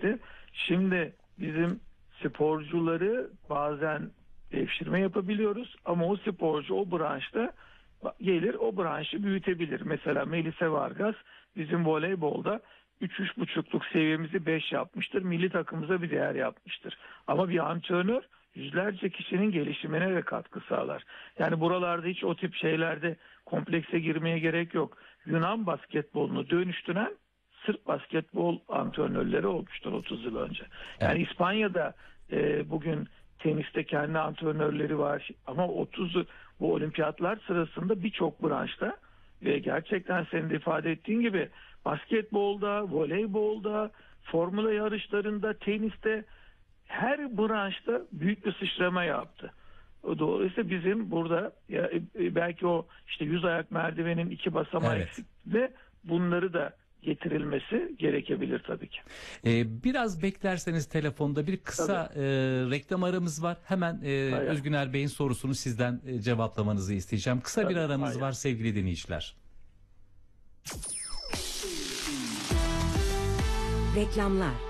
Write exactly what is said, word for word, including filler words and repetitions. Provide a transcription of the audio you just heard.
etti. Şimdi bizim sporcuları bazen devşirme yapabiliyoruz ama o sporcu o branşta gelir o branşı büyütebilir. Mesela Melisa Vargas bizim voleybolda üç üç buçukluk seviyemizi beş yapmıştır. Milli takımımıza bir değer yapmıştır. Ama bir antrenör yüzlerce kişinin gelişimine de katkı sağlar. Yani buralarda hiç o tip şeylerde komplekse girmeye gerek yok. Yunan basketbolunu dönüştüren Sırp basketbol antrenörleri olmuştur otuz yıl önce. Yani evet. İspanya'da e, bugün teniste kendi antrenörleri var ama otuz bu olimpiyatlar sırasında birçok branşta ve gerçekten senin de ifade ettiğin gibi basketbolda, voleybolda, formula yarışlarında, teniste her branşta büyük bir sıçrama yaptı. Dolayısıyla bizim burada ya, belki o işte yüz ayak merdivenin iki basamağı evet. eksik ve bunları da getirilmesi gerekebilir tabii ki. Ee, biraz beklerseniz telefonda bir kısa e, reklam aramız var. Hemen e, Özgüner Bey'in sorusunu sizden e, cevaplamanızı isteyeceğim. Kısa tabii, bir aramız hayır. var sevgili dinleyiciler. Reklamlar.